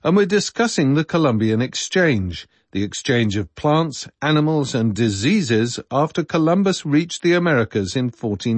and we're discussing the Columbian Exchange, the exchange of plants, animals and diseases after Columbus reached the Americas in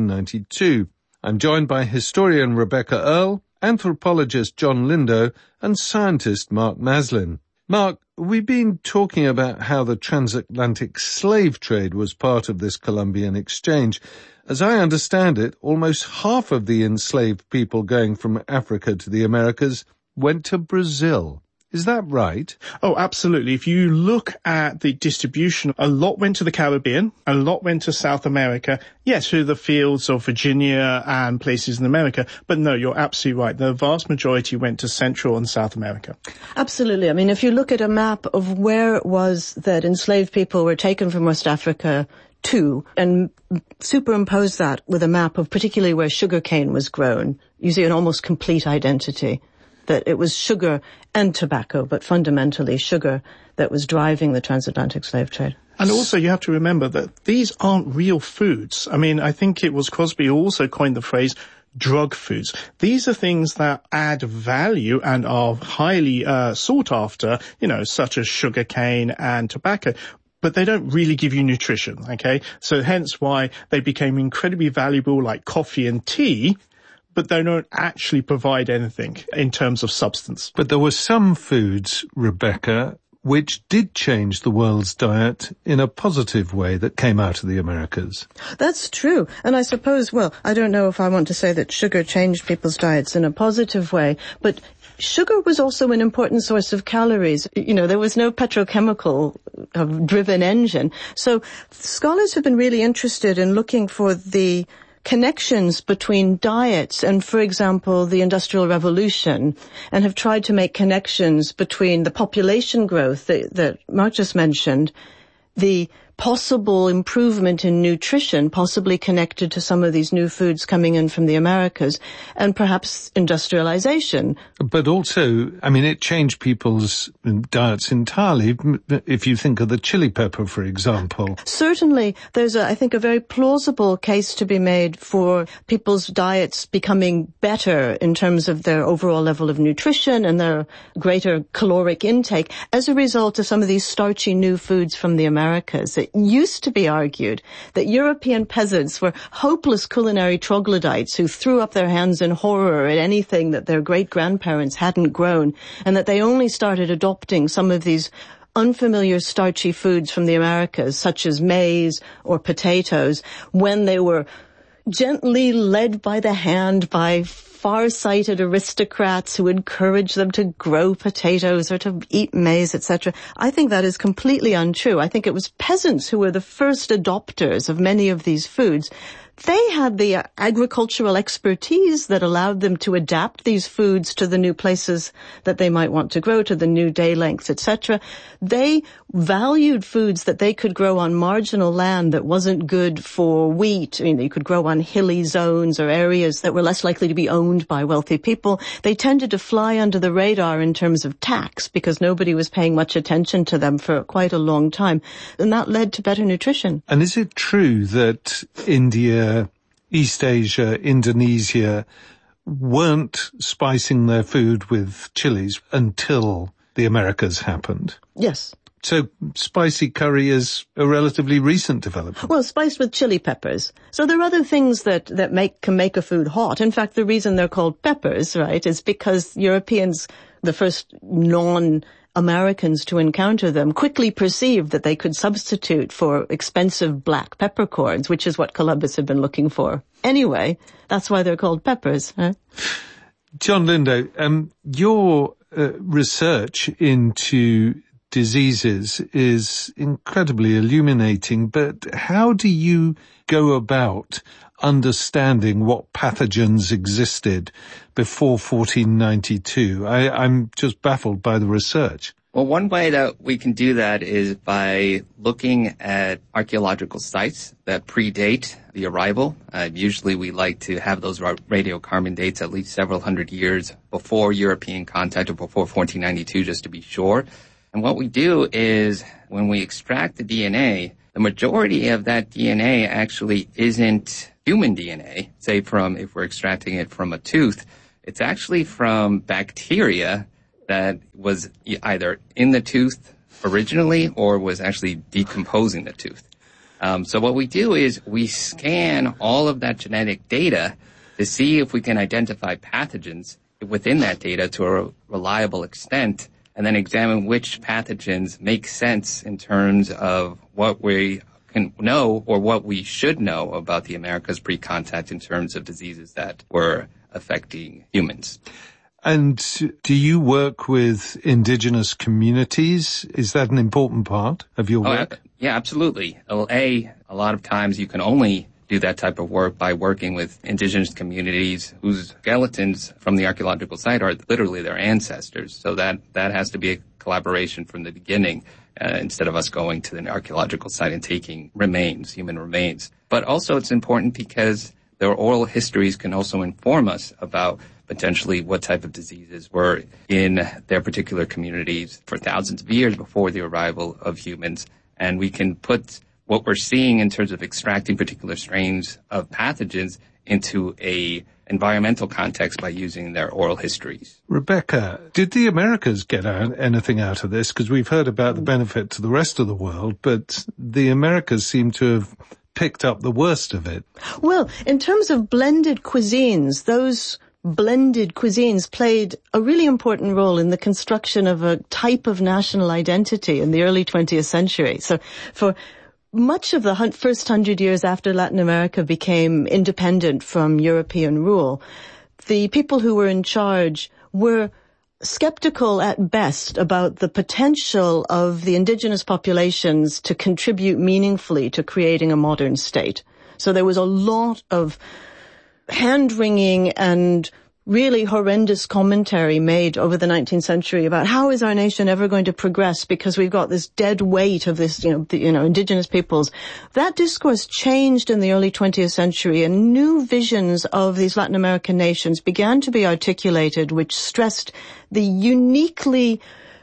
1492. I'm joined by historian Rebecca Earle, anthropologist John Lindo and scientist Mark Maslin. Mark, we've been talking about how the transatlantic slave trade was part of this Columbian exchange. As I understand it, almost half of the enslaved people going from Africa to the Americas went to Brazil. Is that right? Oh, absolutely. If you look at the distribution, a lot went to the Caribbean, a lot went to South America, yes, through the fields of Virginia and places in America, but no, you're absolutely right. The vast majority went to Central and South America. Absolutely. I mean, if you look at a map of where it was that enslaved people were taken from West Africa to, and superimpose that with a map of particularly where sugarcane was grown, you see an almost complete identity. That it was sugar and tobacco, but fundamentally sugar that was driving the transatlantic slave trade. And also you have to remember that these aren't real foods. I mean, I think it was Crosby who also coined the phrase drug foods. These are things that add value and are highly sought after, such as sugarcane and tobacco. But they don't really give you nutrition, okay? So hence why they became incredibly valuable like coffee and tea, but they don't actually provide anything in terms of substance. But there were some foods, Rebecca, which did change the world's diet in a positive way that came out of the Americas. That's true. And I suppose, I don't know if I want to say that sugar changed people's diets in a positive way, but sugar was also an important source of calories. There was no petrochemical driven engine. So scholars have been really interested in looking for the connections between diets and, for example, the Industrial Revolution, and have tried to make connections between the population growth that Mark just mentioned, the possible improvement in nutrition, possibly connected to some of these new foods coming in from the Americas, and perhaps industrialization. But also, it changed people's diets entirely, if you think of the chili pepper, for example. Certainly, there's, I think, a very plausible case to be made for people's diets becoming better in terms of their overall level of nutrition and their greater caloric intake as a result of some of these starchy new foods from the Americas. It used to be argued that European peasants were hopeless culinary troglodytes who threw up their hands in horror at anything that their great-grandparents hadn't grown, and that they only started adopting some of these unfamiliar starchy foods from the Americas, such as maize or potatoes, when they were gently led by the hand by far-sighted aristocrats who encouraged them to grow potatoes or to eat maize, etc. I think that is completely untrue. I think it was peasants who were the first adopters of many of these foods. They had the agricultural expertise that allowed them to adapt these foods to the new places that they might want to grow, to the new day lengths, etc. They valued foods that they could grow on marginal land that wasn't good for wheat. You could grow on hilly zones or areas that were less likely to be owned by wealthy people. They tended to fly under the radar in terms of tax because nobody was paying much attention to them for quite a long time. And that led to better nutrition. And is it true that India, East Asia, Indonesia weren't spicing their food with chilies until the Americas happened? Yes. So spicy curry is a relatively recent development. Well, spiced with chili peppers. So there are other things that can make a food hot. In fact, the reason they're called peppers, right, is because Europeans, the first non-Americans to encounter them, quickly perceived that they could substitute for expensive black peppercorns, which is what Columbus had been looking for. Anyway, that's why they're called peppers. Huh? John Lindo, your research into diseases is incredibly illuminating, but how do you go about understanding what pathogens existed before 1492? I'm just baffled by the research. Well, one way that we can do that is by looking at archaeological sites that predate the arrival. Usually we like to have those radiocarbon dates at least several hundred years before European contact or before 1492, just to be sure. And what we do is when we extract the DNA, the majority of that DNA actually isn't human DNA, say if we're extracting it from a tooth, it's actually from bacteria that was either in the tooth originally or was actually decomposing the tooth. So what we do is we scan all of that genetic data to see if we can identify pathogens within that data to a reliable extent, and then examine which pathogens make sense in terms of what we can know or what we should know about the Americas pre-contact in terms of diseases that were affecting humans. And do you work with indigenous communities? Is that an important part of your work? Yeah, absolutely. Well, a lot of times you can only do that type of work by working with indigenous communities whose skeletons from the archaeological site are literally their ancestors. So that has to be a collaboration from the beginning, instead of us going to an archaeological site and taking remains, human remains. But also it's important because their oral histories can also inform us about potentially what type of diseases were in their particular communities for thousands of years before the arrival of humans. And we can put what we're seeing in terms of extracting particular strains of pathogens into a environmental context by using their oral histories. Rebecca, did the Americas get anything out of this? Because we've heard about the benefit to the rest of the world, but the Americas seem to have picked up the worst of it. Well, in terms of blended cuisines, those blended cuisines played a really important role in the construction of a type of national identity in the early 20th century. So for much of the first 100 years after Latin America became independent from European rule, the people who were in charge were skeptical at best about the potential of the indigenous populations to contribute meaningfully to creating a modern state. So there was a lot of hand-wringing and really horrendous commentary made over the 19th century about how is our nation ever going to progress because we've got this dead weight of this, indigenous peoples. That discourse changed in the early 20th century, and new visions of these Latin American nations began to be articulated, which stressed the uniquely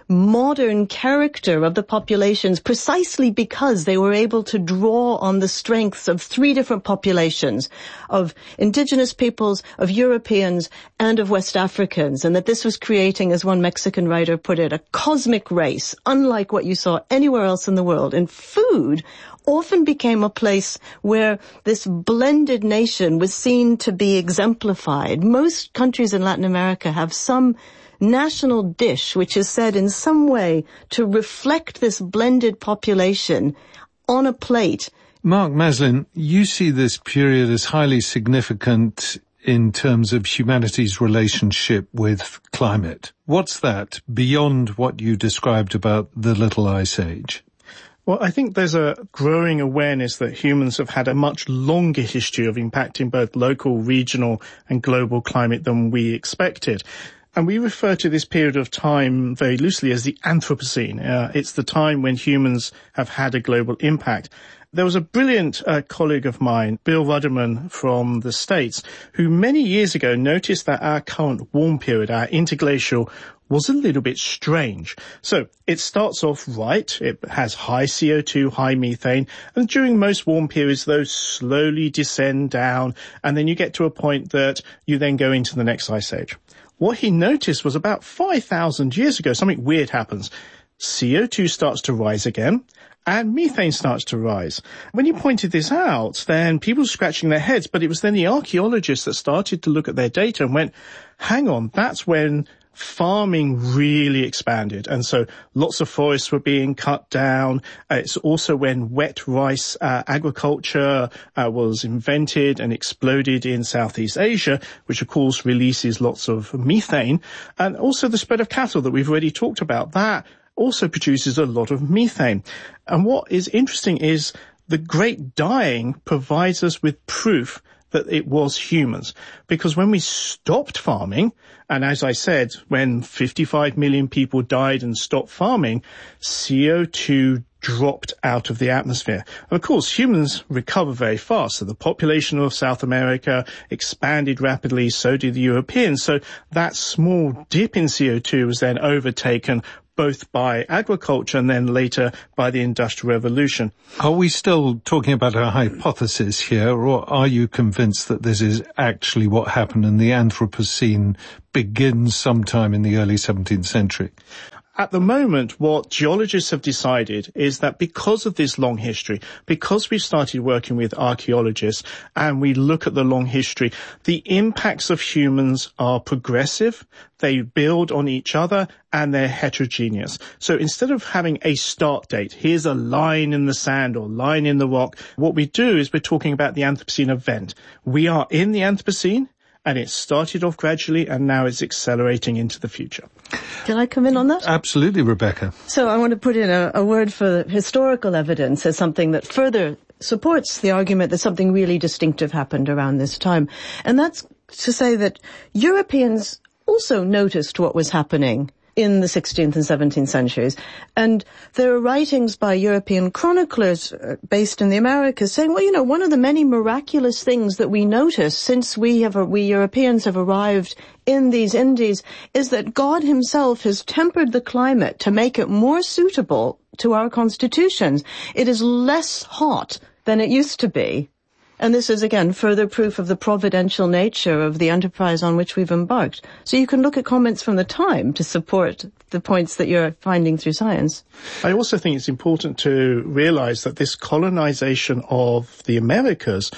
modern character of the populations precisely because they were able to draw on the strengths of three different populations, of indigenous peoples, of Europeans, and of West Africans, and that this was creating, as one Mexican writer put it, a cosmic race, unlike what you saw anywhere else in the world. And food often became a place where this blended nation was seen to be exemplified. Most countries in Latin America have some national dish which is said in some way to reflect this blended population on a plate. Mark Maslin, you see this period as highly significant in terms of humanity's relationship with climate. What's that beyond what you described about the Little Ice Age? Well, I think there's a growing awareness that humans have had a much longer history of impacting both local, regional, and global climate than we expected. And we refer to this period of time very loosely as the Anthropocene. It's the time when humans have had a global impact. There was a brilliant colleague of mine, Bill Ruderman from the States, who many years ago noticed that our current warm period, our interglacial, was a little bit strange. So it starts off right. It has high CO2, high methane, and during most warm periods, those slowly descend down, and then you get to a point that you then go into the next ice age. What he noticed was about 5,000 years ago, something weird happens. CO2 starts to rise again, and methane starts to rise. When he pointed this out, then people were scratching their heads, but it was then the archaeologists that started to look at their data and went, hang on, that's when farming really expanded. And so lots of forests were being cut down. It's also when wet rice agriculture was invented and exploded in Southeast Asia, which of course releases lots of methane. And also the spread of cattle that we've already talked about, that also produces a lot of methane. And what is interesting is the Great Dying provides us with proof that it was humans. Because when we stopped farming, and as I said, when 55 million people died and stopped farming, CO2 dropped out of the atmosphere. And of course, humans recover very fast. So the population of South America expanded rapidly, so did the Europeans. So that small dip in CO2 was then overtaken both by agriculture and then later by the Industrial Revolution. Are we still talking about a hypothesis here, or are you convinced that this is actually what happened and the Anthropocene begins sometime in the early 17th century? At the moment, what geologists have decided is that because of this long history, because we've started working with archaeologists and we look at the long history, the impacts of humans are progressive, they build on each other, and they're heterogeneous. So instead of having a start date, here's a line in the sand or line in the rock, what we do is we're talking about the Anthropocene event. We are in the Anthropocene, and it started off gradually, and now it's accelerating into the future. Can I come in on that? Absolutely, Rebecca. So I want to put in a word for historical evidence as something that further supports the argument that something really distinctive happened around this time. And that's to say that Europeans also noticed what was happening in the 16th and 17th centuries. And there are writings by European chroniclers based in the Americas saying, well, you know, one of the many miraculous things that we notice since we Europeans have arrived in these Indies is that God himself has tempered the climate to make it more suitable to our constitutions. It is less hot than it used to be. And this is, again, further proof of the providential nature of the enterprise on which we've embarked. So you can look at comments from the time to support the points that you're finding through science. I also think it's important to realize that this colonization of the Americas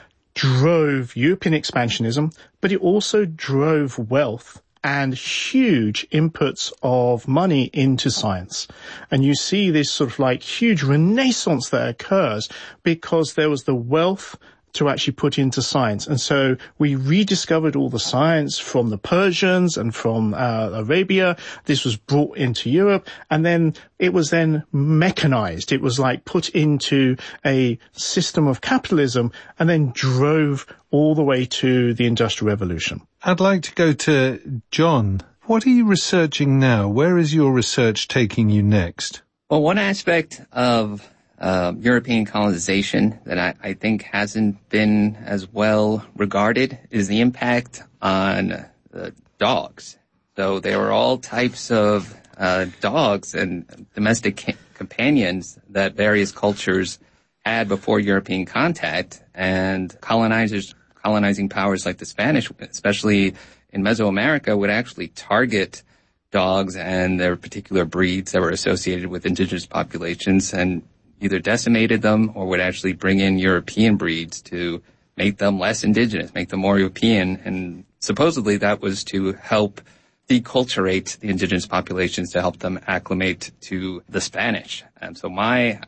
drove European expansionism, but it also drove wealth and huge inputs of money into science. And you see this sort of like huge renaissance that occurs because there was the wealth to actually put into science. And so we rediscovered all the science from the Persians and from Arabia. This was brought into Europe, and then it was then mechanized. It was like put into a system of capitalism and then drove all the way to the Industrial Revolution. I'd like to go to John. What are you researching now? Where is your research taking you next? Well, one aspect of European colonization that I think hasn't been as well regarded is the impact on dogs. So there were all types of dogs and domestic companions that various cultures had before European contact, and colonizing powers like the Spanish, especially in Mesoamerica, would actually target dogs and their particular breeds that were associated with indigenous populations and either decimated them or would actually bring in European breeds to make them less indigenous, make them more European. And supposedly that was to help deculturate the indigenous populations, to help them acclimate to the Spanish. And so one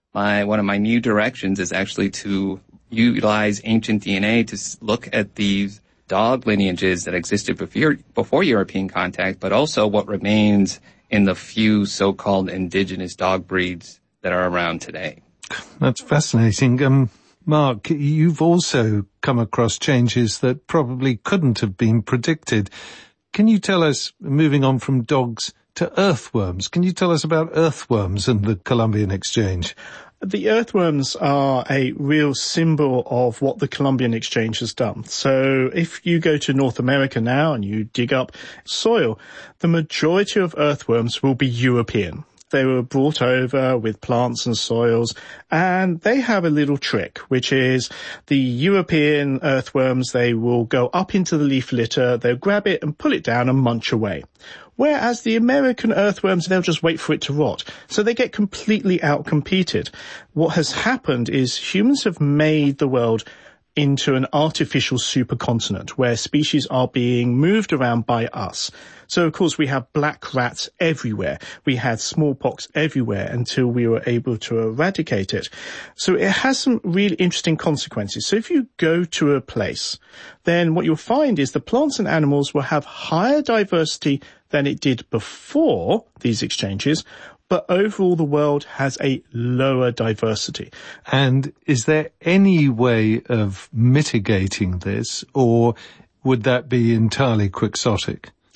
of my new directions is actually to utilize ancient DNA to look at these dog lineages that existed before European contact, but also what remains in the few so-called indigenous dog breeds that are around today. That's fascinating. Mark, you've also come across changes that probably couldn't have been predicted. Can you tell us, moving on from dogs to earthworms, can you tell us about earthworms and the Columbian Exchange? The earthworms are a real symbol of what the Columbian Exchange has done. So if you go to North America now and you dig up soil, the majority of earthworms will be European. They were brought over with plants and soils, and they have a little trick, which is the European earthworms, they will go up into the leaf litter, they'll grab it and pull it down and munch away. Whereas the American earthworms, they'll just wait for it to rot. So they get completely outcompeted. What has happened is humans have made the world into an artificial supercontinent where species are being moved around by us. So, of course, we have black rats everywhere. We had smallpox everywhere until we were able to eradicate it. So it has some really interesting consequences. So if you go to a place, then what you'll find is the plants and animals will have higher diversity than it did before these exchanges, but overall the world has a lower diversity. And is there any way of mitigating this, or would that be entirely quixotic?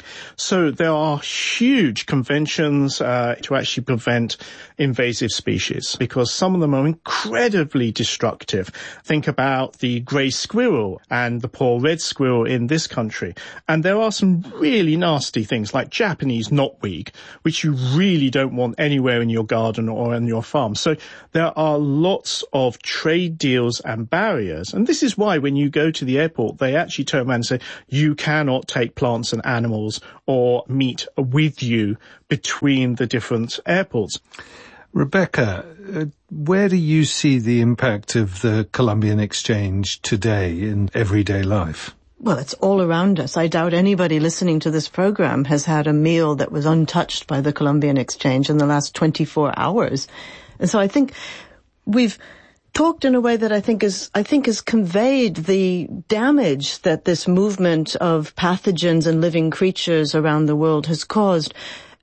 So there are huge conventions to actually prevent invasive species because some of them are incredibly destructive. Think about the grey squirrel and the poor red squirrel in this country. And there are some really nasty things like Japanese knotweed, which you really don't want anywhere in your garden or on your farm. So there are lots of trade deals and barriers. And this is why when you go to the airport, they actually turn around and say, you cannot take plants and animals or meat with you between the different airports. Rebecca, where do you see the impact of the Columbian Exchange today in everyday life? Well, it's all around us. I doubt anybody listening to this program has had a meal that was untouched by the Columbian Exchange in the last 24 hours. And so I think we've talked in a way that I think has conveyed the damage that this movement of pathogens and living creatures around the world has caused.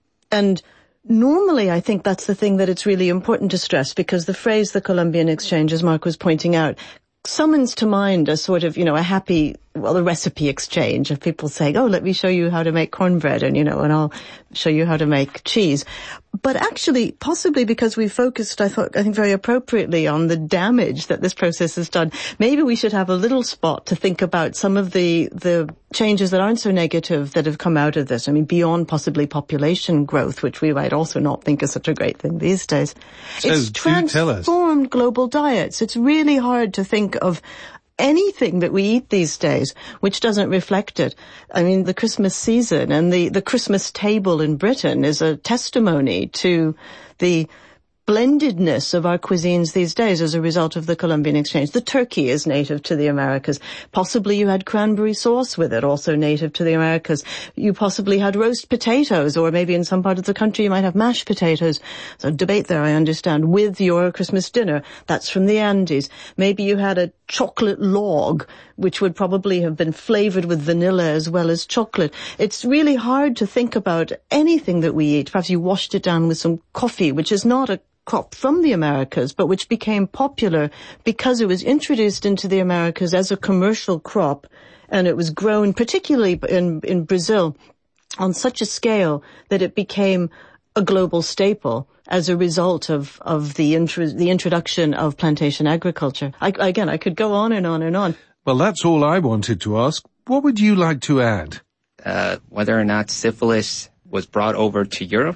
And normally I think that's the thing that it's really important to stress, because the phrase the Columbian Exchange, as Mark was pointing out, summons to mind a sort of, a happy, a recipe exchange of people saying, oh, let me show you how to make cornbread and I'll show you how to make cheese. But actually, possibly because we focused, I think very appropriately on the damage that this process has done, maybe we should have a little spot to think about some of the changes that aren't so negative that have come out of this. I mean, beyond possibly population growth, which we might also not think is such a great thing these days. So it's transformed global diets. It's really hard to think of anything that we eat these days which doesn't reflect it. I mean, the Christmas season and the Christmas table in Britain is a testimony to the blendedness of our cuisines these days as a result of the Columbian Exchange. The turkey is native to the Americas. Possibly you had cranberry sauce with it, also native to the Americas. You possibly had roast potatoes, or maybe in some part of the country you might have mashed potatoes. So debate there, I understand, with your Christmas dinner. That's from the Andes. Maybe you had a chocolate log, which would probably have been flavored with vanilla as well as chocolate. It's really hard to think about anything that we eat. Perhaps you washed it down with some coffee, which is not a crop from the Americas, but which became popular because it was introduced into the Americas as a commercial crop, and it was grown particularly in Brazil on such a scale that it became a global staple as a result of the introduction of plantation agriculture. I could go on and on and on. Well, that's all I wanted to ask. What would you like to add? Whether or not syphilis was brought over to Europe.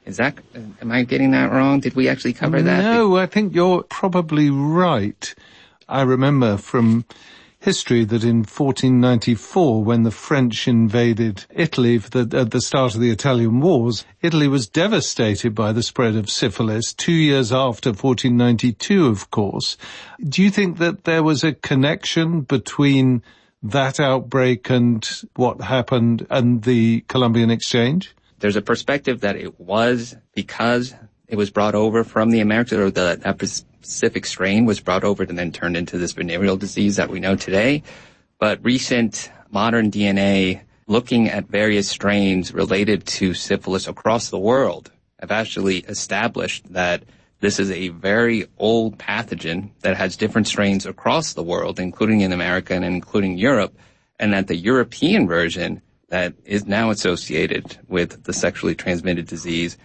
Am I getting that wrong? Did we actually cover that? No, I think you're probably right. I remember from history that in 1494, when the French invaded Italy at the start of the Italian Wars, Italy was devastated by the spread of syphilis 2 years after 1492, of course. Do you think that there was a connection between that outbreak and what happened and the Columbian Exchange? There's a perspective that it was because it was brought over from the Americas, or that specific strain was brought over and then turned into this venereal disease that we know today. But recent modern DNA, looking at various strains related to syphilis across the world, have actually established that this is a very old pathogen that has different strains across the world, including in America and including Europe, and that the European version that is now associated with the sexually transmitted disease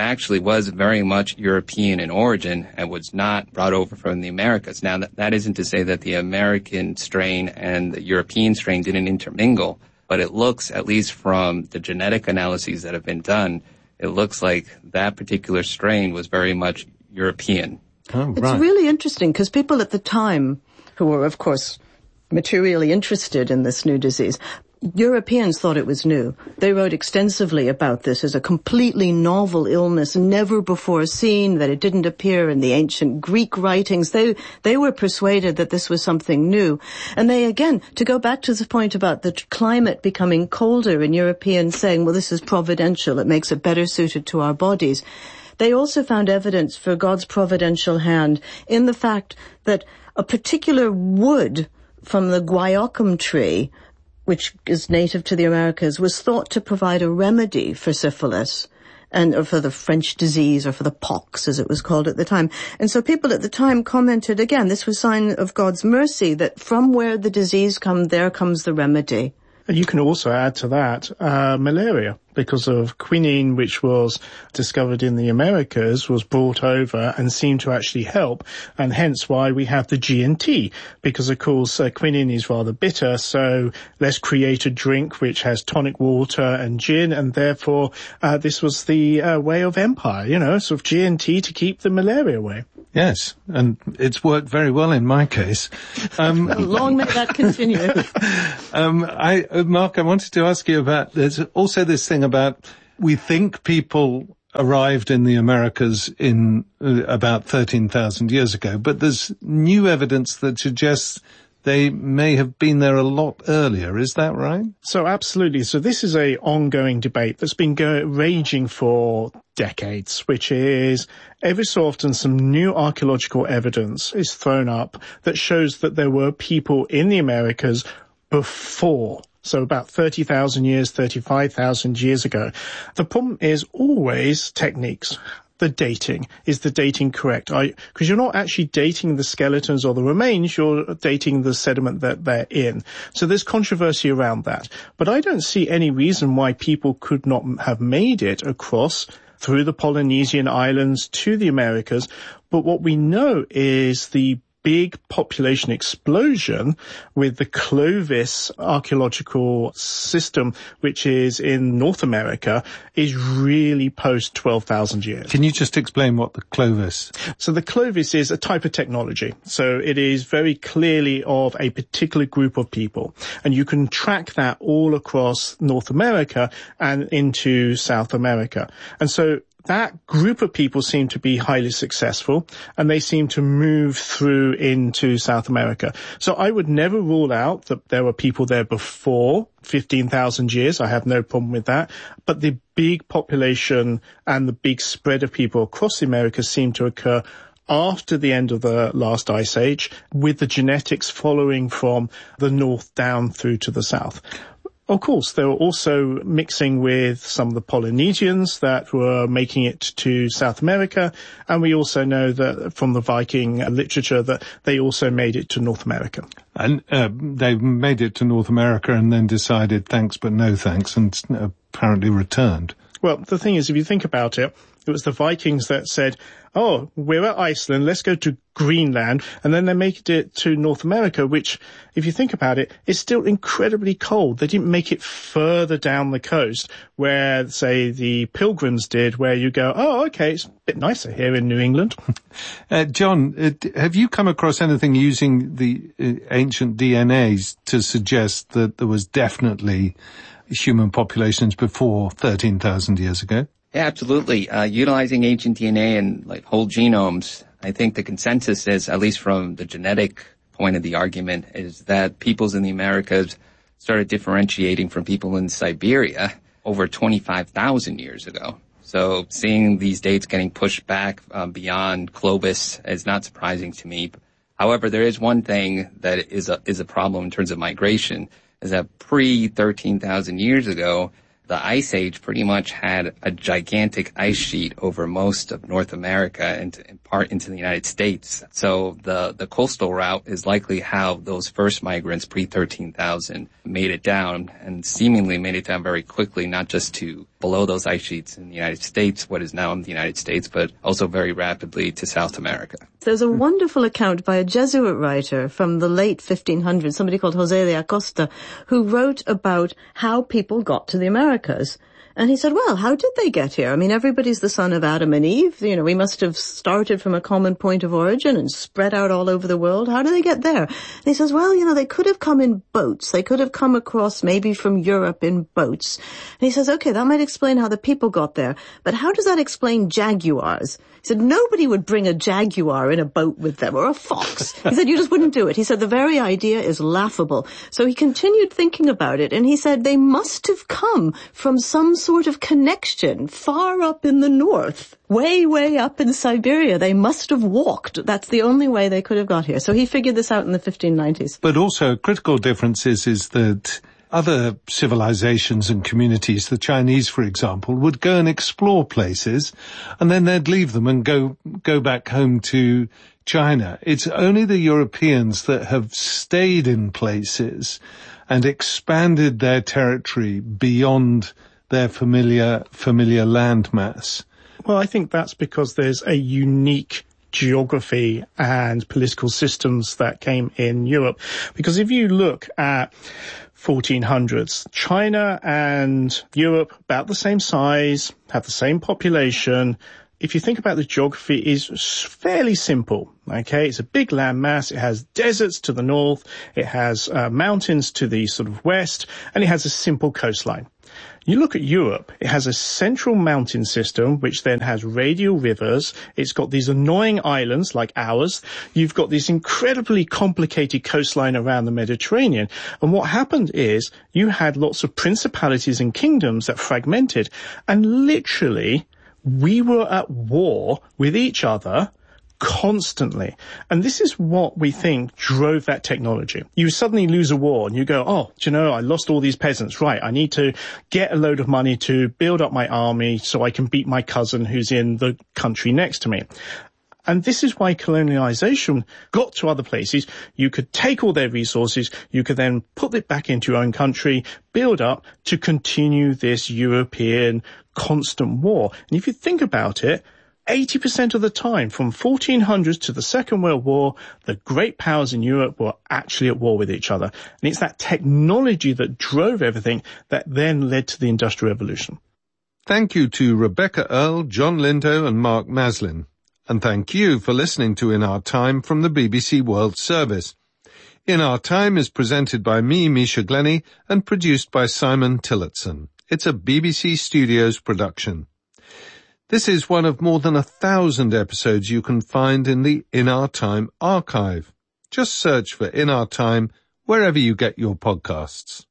was very much European in origin and was not brought over from the Americas. Now, that isn't to say that the American strain and the European strain didn't intermingle, but it looks, at least from the genetic analyses that have been done, it looks like that particular strain was very much European. Oh, right. It's really interesting because people at the time, who were, of course, materially interested in this new disease, Europeans thought it was new. They wrote extensively about this as a completely novel illness, never before seen, that it didn't appear in the ancient Greek writings. They were persuaded that this was something new. And they, again, to go back to the point about the climate becoming colder and Europeans saying, well, this is providential, it makes it better suited to our bodies. They also found evidence for God's providential hand in the fact that a particular wood from the guaiacum tree, which is native to the Americas, was thought to provide a remedy for syphilis or for the French disease, or for the pox, as it was called at the time. And so people at the time commented, again, this was a sign of God's mercy, that from where the disease comes, there comes the remedy. And you can also add to that malaria, because of quinine, which was discovered in the Americas, was brought over and seemed to actually help, and hence why we have the G&T, because of course quinine is rather bitter, so let's create a drink which has tonic water and gin, and therefore this was the way of empire, sort of G&T to keep the malaria away. Yes, and it's worked very well in my case. Long may that continue. Mark, I wanted to ask you about, there's also this thing about, we think people arrived in the Americas in about 13,000 years ago, but there's new evidence that suggests they may have been there a lot earlier. Is that right? So absolutely. So this is a ongoing debate that's been raging for decades, which is every so often some new archaeological evidence is thrown up that shows that there were people in the Americas before. So about 30,000 years, 35,000 years ago. The problem is always techniques. The dating. Is the dating correct? Because you're not actually dating the skeletons or the remains, you're dating the sediment that they're in. So there's controversy around that. But I don't see any reason why people could not have made it across through the Polynesian islands to the Americas. But what we know is the big population explosion with the Clovis archaeological system, which is in North America, is really post 12,000 years. Can you just explain what the Clovis? So the Clovis is a type of technology. So it is very clearly of a particular group of people. And you can track that all across North America and into South America. And so that group of people seem to be highly successful, and they seem to move through into South America. So I would never rule out that there were people there before 15,000 years. I have no problem with that. But the big population and the big spread of people across the Americas seem to occur after the end of the last ice age, with the genetics following from the north down through to the south. Of course, they were also mixing with some of the Polynesians that were making it to South America, and we also know that from the Viking literature that they also made it to North America. And they made it to North America and then decided thanks but no thanks, and apparently returned. Well, the thing is, if you think about it, it was the Vikings that said, oh, we're at Iceland, let's go to Greenland, and then they make it to North America, which, if you think about it, is still incredibly cold. They didn't make it further down the coast where, say, the Pilgrims did, where you go, oh, okay, it's a bit nicer here in New England. John, have you come across anything using the ancient DNAs to suggest that there was definitely human populations before 13,000 years ago? Yeah, absolutely. Utilizing ancient DNA and like whole genomes, I think the consensus is, at least from the genetic point of the argument, is that peoples in the Americas started differentiating from people in Siberia over 25,000 years ago. So seeing these dates getting pushed back beyond Clovis is not surprising to me. However, there is one thing that is a problem in terms of migration, is that pre-13,000 years ago, the Ice Age pretty much had a gigantic ice sheet over most of North America and in part into the United States. So the coastal route is likely how those first migrants pre-13,000 made it down, and seemingly made it down very quickly, not just to below those ice sheets in the United States, what is now in the United States, but also very rapidly to South America. There's a wonderful account by a Jesuit writer from the late 1500s, somebody called Jose de Acosta, who wrote about how people got to the Americas. And he said, well, how did they get here? I mean, everybody's the son of Adam and Eve. You know, we must have started from a common point of origin and spread out all over the world. How do they get there? And he says, well, you know, they could have come in boats. They could have come across maybe from Europe in boats. And he says, okay, that might explain how the people got there. But how does that explain jaguars? He said, nobody would bring a jaguar in a boat with them, or a fox. He said, you just wouldn't do it. He said, the very idea is laughable. So he continued thinking about it, and he said, they must have come from some sort of connection far up in the north, way, way up in Siberia. They must have walked. That's the only way they could have got here. So he figured this out in the 1590s. But also, a critical difference is that other civilizations and communities, the Chinese, for example, would go and explore places, and then they'd leave them and go back home to China. It's only the Europeans that have stayed in places and expanded their territory beyond their familiar landmass? Well, I think that's because there's a unique geography and political systems that came in Europe. Because if you look at 1400s, China and Europe, about the same size, have the same population. If you think about the geography, is fairly simple. Okay, it's a big landmass. It has deserts to the north. It has mountains to the sort of west, and it has a simple coastline. You look at Europe, it has a central mountain system, which then has radial rivers. It's got these annoying islands like ours. You've got this incredibly complicated coastline around the Mediterranean. And what happened is you had lots of principalities and kingdoms that fragmented. And literally, we were at war with each other constantly. And this is what we think drove that technology. You suddenly lose a war and you go, oh, do you know, I lost all these peasants. Right, I need to get a load of money to build up my army so I can beat my cousin who's in the country next to me. And this is why colonialization got to other places. You could take all their resources, you could then put it back into your own country, build up to continue this European constant war. And if you think about it, 80% of the time, from 1400s to the Second World War, the great powers in Europe were actually at war with each other. And it's that technology that drove everything that then led to the Industrial Revolution. Thank you to Rebecca Earle, John Lindo and Mark Maslin. And thank you for listening to In Our Time from the BBC World Service. In Our Time is presented by me, Misha Glenny, and produced by Simon Tillotson. It's a BBC Studios production. This is one of more than 1,000 episodes you can find in the In Our Time archive. Just search for In Our Time wherever you get your podcasts.